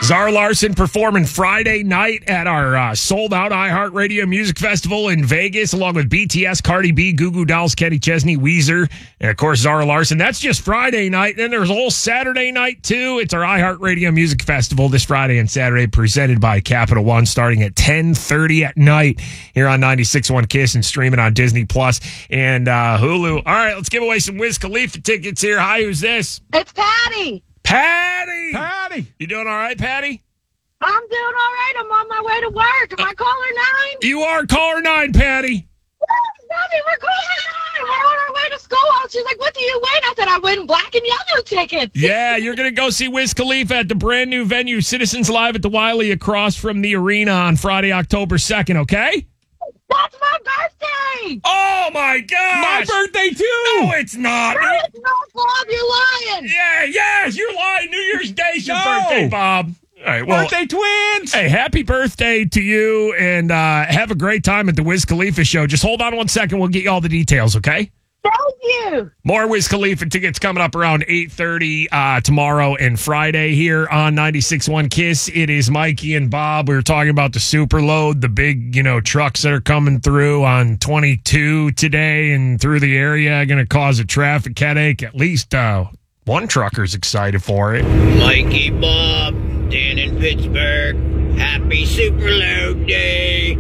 Zara Larsson performing Friday night at our sold-out iHeartRadio Music Festival in Vegas, along with BTS, Cardi B, Goo Goo Dolls, Kenny Chesney, Weezer, and, of course, Zara Larsson. That's just Friday night. Then there's a whole Saturday night, too. It's our iHeartRadio Music Festival this Friday and Saturday, presented by Capital One, starting at 10:30 at night here on 96.1 KISS and streaming on Disney Plus and Hulu. All right, let's give away some Wiz Khalifa tickets here. Hi, who's this? It's Patty. Patty! You doing all right, Patty? I'm doing all right. I'm on my way to work. Am I caller 9? You are caller 9, Patty. Mommy, we're caller 9. We're on our way to school. She's like, what do you win? I said, I win black and yellow tickets. Yeah, you're going to go see Wiz Khalifa at the brand new venue, Citizens Live at the Wiley, across from the arena on Friday, October 2nd, okay? That's my birthday. Oh, my gosh. My birthday, too. No, it's not. No, it's not, Bob. You're lying. Yeah, you're lying. New Year's Day's your birthday, Bob. All right, well, birthday twins. Hey, happy birthday to you, and have a great time at the Wiz Khalifa show. Just hold on 1 second. We'll get you all the details, okay? Thank you. More Wiz Khalifa tickets coming up around 8:30 tomorrow and Friday here on 96.1 KISS. It is Mikey and Bob. We were talking about the Superload, the big, trucks that are coming through on 22 today and through the area, going to cause a traffic headache. At least one trucker's excited for it. Mikey, Bob, Dan in Pittsburgh. Happy Superload Day.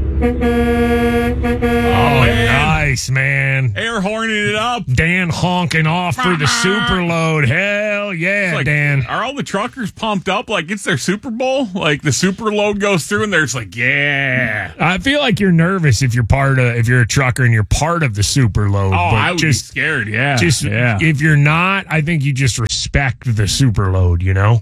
Oh, nice, man. Air horning it up. Dan honking off for the Superload. Hell yeah, Dan. Are all the truckers pumped up like it's their Super Bowl? Like the Superload goes through and they're just like, yeah. I feel like you're nervous if you're a trucker and you're part of the Superload. Oh, but I would be scared, yeah. If you're not, I think you just respect the Superload,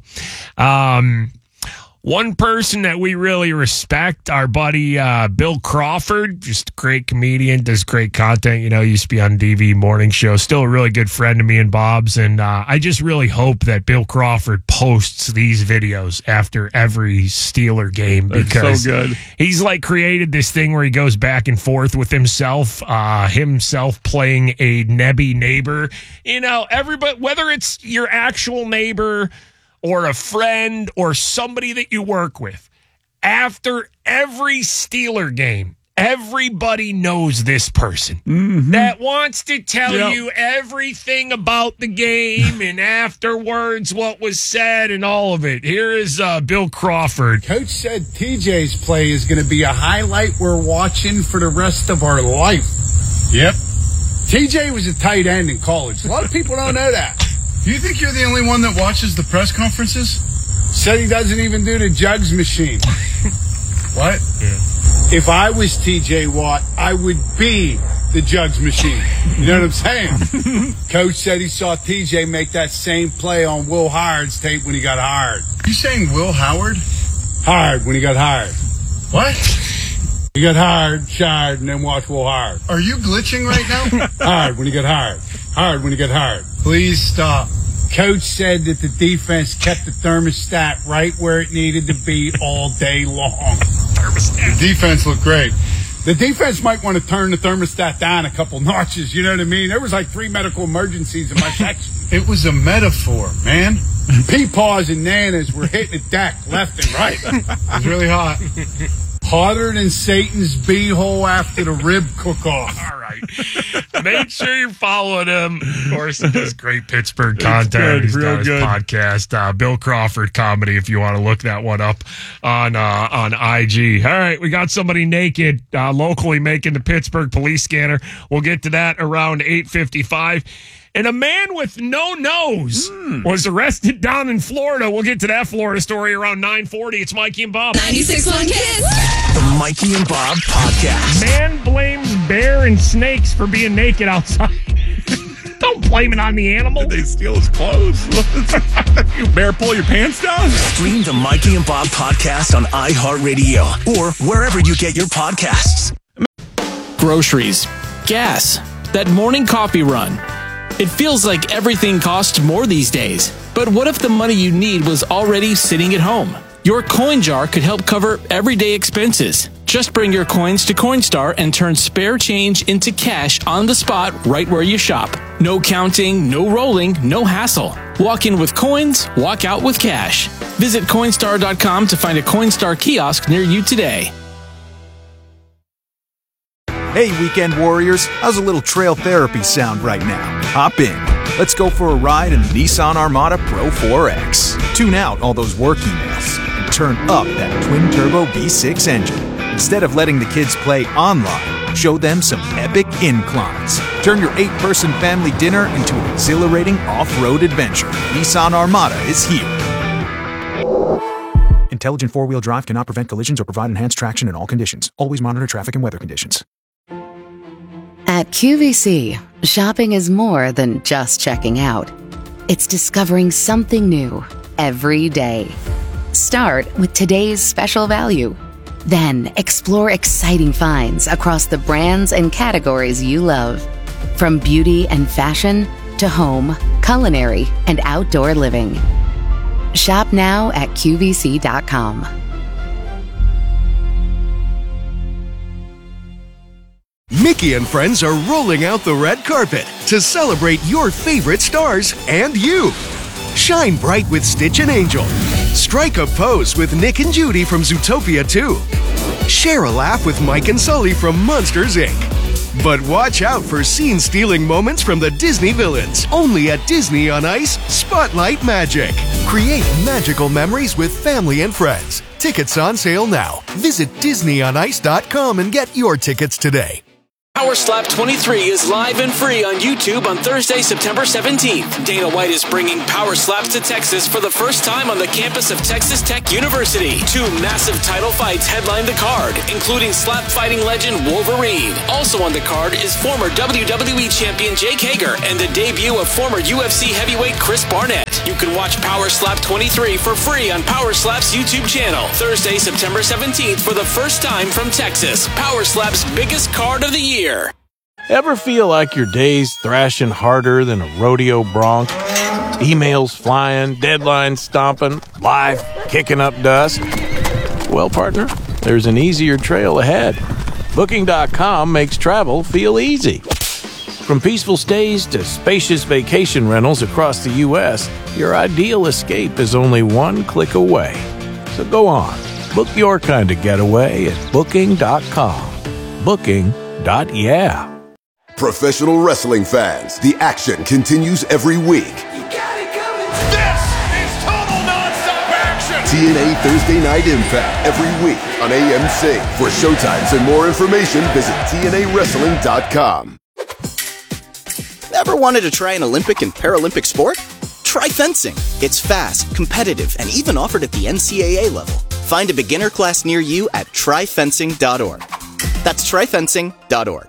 One person that we really respect, our buddy Bill Crawford, just a great comedian, does great content. Used to be on DV Morning Show. Still a really good friend of me and Bob's. And I just really hope that Bill Crawford posts these videos after every Steeler game. Because so good. He's created this thing where he goes back and forth with himself playing a nebby neighbor. Everybody, whether it's your actual neighbor or a friend or somebody that you work with, after every Steeler game, everybody knows this person that wants to tell you everything about the game and afterwards what was said and all of it. Here is Bill Crawford. Coach said TJ's play is going to be a highlight we're watching for the rest of our life. Yep. TJ was a tight end in college. A lot of people don't know that. You think you're the only one that watches the press conferences? Said he doesn't even do the jugs machine. What? Yeah. If I was TJ Watt, I would be the jugs machine. You know what I'm saying? Coach said he saw TJ make that same play on Will Howard's tape when he got hired. You saying Will Howard? Hired when he got hired. What? He got hired, shired, and then watch Will Howard. Are you glitching right now? Hired when he got hired. Hired when he got hired. Please stop. Coach said that the defense kept the thermostat right where it needed to be all day long. The defense looked great. The defense might want to turn the thermostat down a couple notches, you know what I mean? There was 3 medical emergencies in my section. It was a metaphor, man. Peepaws and nanas were hitting the deck left and right. It was really hot. Hotter than Satan's beehole after the rib cook-off. All right. Make sure you're following him. Of course, he does great Pittsburgh content. He's got his podcast, Bill Crawford Comedy, if you want to look that one up on IG. All right, we got somebody naked locally making the Pittsburgh police scanner. We'll get to that around 8:55. And a man with no nose was arrested down in Florida. We'll get to that Florida story around 9:40. It's Mikey and Bob. 96.1 KISS. The Mikey and Bob Podcast. Man blames bear and snakes for being naked outside. Don't blame it on the animal. Did they steal his clothes? You bear pull your pants down? Stream the Mikey and Bob Podcast on iHeartRadio or wherever you get your podcasts. Groceries, gas, that morning coffee run. It feels like everything costs more these days. But what if the money you need was already sitting at home? Your coin jar could help cover everyday expenses. Just bring your coins to Coinstar and turn spare change into cash on the spot right where you shop. No counting, no rolling, no hassle. Walk in with coins, walk out with cash. Visit Coinstar.com to find a Coinstar kiosk near you today. Hey, weekend warriors, how's a little trail therapy sound right now? Hop in. Let's go for a ride in the Nissan Armada Pro 4X. Tune out all those work emails and turn up that twin-turbo V6 engine. Instead of letting the kids play online, show them some epic inclines. Turn your 8-person family dinner into an exhilarating off-road adventure. Nissan Armada is here. Intelligent four-wheel drive cannot prevent collisions or provide enhanced traction in all conditions. Always monitor traffic and weather conditions. At QVC, shopping is more than just checking out. It's discovering something new every day. Start with today's special value. Then explore exciting finds across the brands and categories you love. From beauty and fashion to home, culinary, and outdoor living. Shop now at QVC.com. Mickey and friends are rolling out the red carpet to celebrate your favorite stars and you. Shine bright with Stitch and Angel. Strike a pose with Nick and Judy from Zootopia 2. Share a laugh with Mike and Sully from Monsters, Inc. But watch out for scene-stealing moments from the Disney villains. Only at Disney on Ice Spotlight Magic. Create magical memories with family and friends. Tickets on sale now. Visit DisneyOnIce.com and get your tickets today. Power Slap 23 is live and free on YouTube on Thursday, September 17th. Dana White is bringing Power Slaps to Texas for the first time on the campus of Texas Tech University. 2 massive title fights headline the card, including slap fighting legend Wolverine. Also on the card is former WWE champion Jake Hager and the debut of former UFC heavyweight Chris Barnett. You can watch Power Slap 23 for free on Power Slap's YouTube channel. Thursday, September 17th for the first time from Texas. Power Slap's biggest card of the year. Ever feel like your day's thrashing harder than a rodeo bronc? Emails flying, deadlines stomping, life kicking up dust? Well, partner, there's an easier trail ahead. Booking.com makes travel feel easy. From peaceful stays to spacious vacation rentals across the U.S., your ideal escape is only one click away. So go on, book your kind of getaway at Booking.com. Booking.yeah. Professional wrestling fans, the action continues every week. This is total nonstop action! TNA Thursday Night Impact every week on AMC. For showtimes and more information, visit TNAWrestling.com. Ever wanted to try an Olympic and Paralympic sport? Try fencing. It's fast, competitive, and even offered at the NCAA level. Find a beginner class near you at tryfencing.org. That's tryfencing.org.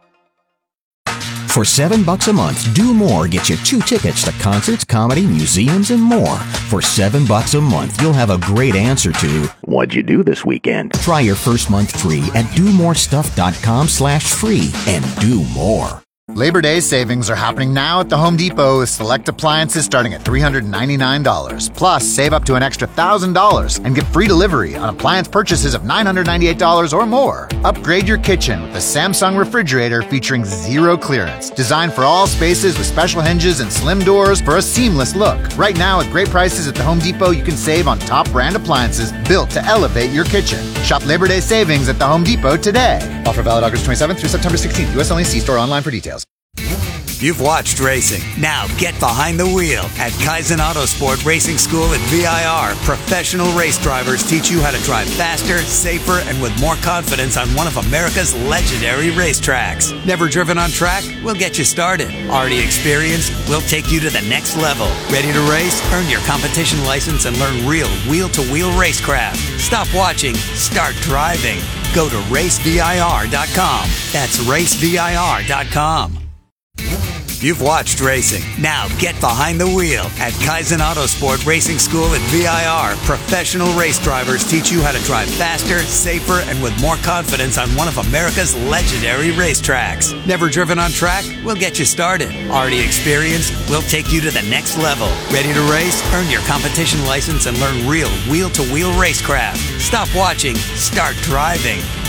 For $7 a month, Do More gets you 2 tickets to concerts, comedy, museums, and more. For $7 a month, you'll have a great answer to what'd you do this weekend? Try your first month free at domorestuff.com/free and do more. Labor Day savings are happening now at the Home Depot with select appliances starting at $399. Plus, save up to an extra $1,000 and get free delivery on appliance purchases of $998 or more. Upgrade your kitchen with the Samsung refrigerator featuring zero clearance. Designed for all spaces with special hinges and slim doors for a seamless look. Right now, with great prices at the Home Depot, you can save on top brand appliances built to elevate your kitchen. Shop Labor Day savings at the Home Depot today. Offer valid August 27th through September 16th. U.S. only. See store online for details. You've watched racing. Now get behind the wheel. At Kaizen Autosport Racing School at VIR, professional race drivers teach you how to drive faster, safer, and with more confidence on one of America's legendary racetracks. Never driven on track? We'll get you started. Already experienced? We'll take you to the next level. Ready to race? Earn your competition license and learn real wheel-to-wheel racecraft. Stop watching. Start driving. Go to racevir.com. That's racevir.com. You've watched racing. Now get behind the wheel. At Kaizen Autosport Racing School at VIR, professional race drivers teach you how to drive faster, safer, and with more confidence on one of America's legendary racetracks. Never driven on track? We'll get you started. Already experienced? We'll take you to the next level. Ready to race? Earn your competition license and learn real wheel-to-wheel racecraft. Stop watching. Start driving.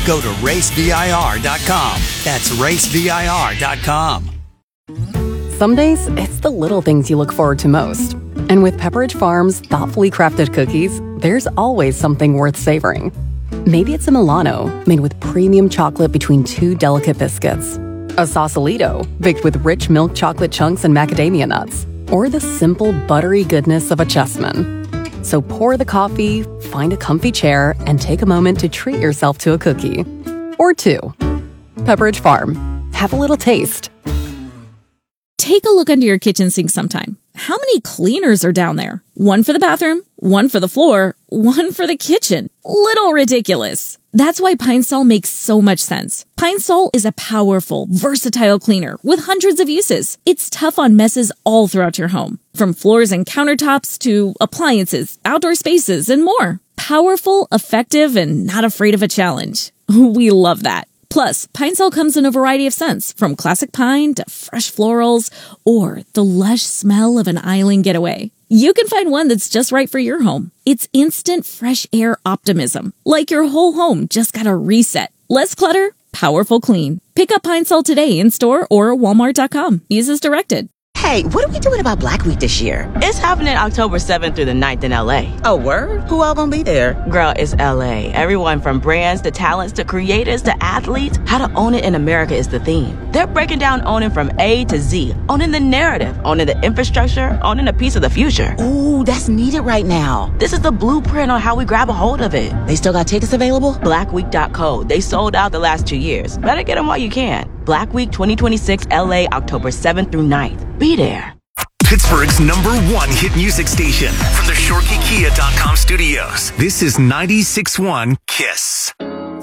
Go to racevir.com. That's racevir.com. Some days, it's the little things you look forward to most. And with Pepperidge Farm's thoughtfully crafted cookies, there's always something worth savoring. Maybe it's a Milano, made with premium chocolate between two delicate biscuits. A Sausalito, baked with rich milk chocolate chunks and macadamia nuts. Or the simple, buttery goodness of a Chessman. So pour the coffee, find a comfy chair, and take a moment to treat yourself to a cookie. Or two. Pepperidge Farm. Have a little taste. Take a look under your kitchen sink sometime. How many cleaners are down there? One for the bathroom, one for the floor, one for the kitchen. Little ridiculous. That's why Pine Sol makes so much sense. Pine Sol is a powerful, versatile cleaner with hundreds of uses. It's tough on messes all throughout your home, from floors and countertops to appliances, outdoor spaces, and more. Powerful, effective, and not afraid of a challenge. We love that. Plus, Pine Sol comes in a variety of scents, from classic pine to fresh florals, or the lush smell of an island getaway. You can find one that's just right for your home. It's instant fresh air optimism, like your whole home just got a reset. Less clutter, powerful clean. Pick up Pine Sol today in store or walmart.com. Use as directed. Hey, what are we doing about Black Week this year? It's happening October 7th through the 9th in LA. Oh, word? Who all gonna be there? Girl, it's LA. Everyone from brands to talents to creators to athletes. How to own it in America is the theme. They're breaking down owning from A to Z. Owning the narrative, owning the infrastructure, owning a piece of the future. Ooh, that's needed right now. This is the blueprint on how we grab a hold of it. They still got tickets available? Blackweek.co. They sold out the last 2 years. Better get them while you can. Black Week 2026 LA, October 7th through 9th. Be there. Pittsburgh's #1 hit music station from the ShoreKeyKia.com studios. This is 96.1 KISS.